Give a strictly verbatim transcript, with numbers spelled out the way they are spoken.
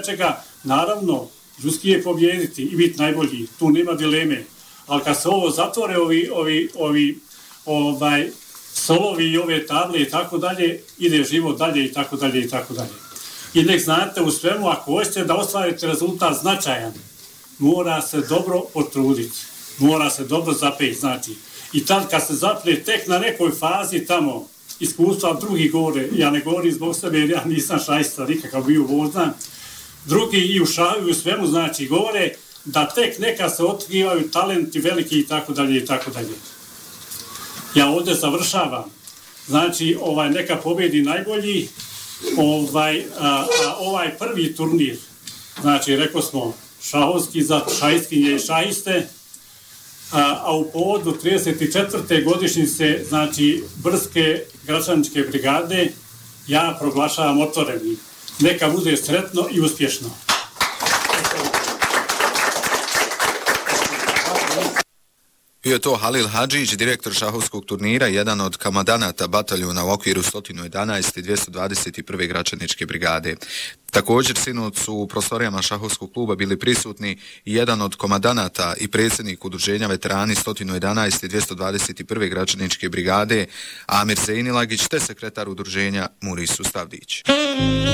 nečega, naravno, ljudski je pobijediti i biti najbolji, tu nema dileme. Ali kad se ovo zatvore, ovi, ovi, ovi ovaj, solovi i ove table i tako dalje, ide život dalje i tako dalje i tako dalje. I nek znate u svemu, ako hoćete da ostvarite rezultat značajan, mora se dobro potruditi, mora se dobro zapeti, znači. I tad kad se zapne tek na nekoj fazi tamo, iskustva drugi govore, ja ne govorim zbog sebe jer ja nisam šahista nikakav bio vozdan, drugi i u šahu i u svemu, znači, govore da tek neka se otkrivaju talenti veliki i tako dalje i tako dalje. Ja ovdje završavam, znači, ovaj, neka pobjedi najbolji, ovaj, a, a ovaj prvi turnir, znači, rekao smo, šahovski za šahistkinje i šahiste, a, a u povodu trideset četvrte godišnjice, znači, Brske gračaničke brigade, ja proglašavam otvorenim. Neka bude sretno i uspješno. Bio je to Halil Hadžić, direktor šahovskog turnira, jedan od komandanata bataljuna u okviru sto jedanaeste i dvjesto dvadeset prve gračaničke brigade. Također sinoć su u prostorijama šahovskog kluba bili prisutni i jedan od komandanata i predsjednik udruženja veterani sto jedanaeste i dvjesto dvadeset prve gračaničke brigade Amir Zejnilagić te sekretar udruženja Muris Sustavdić.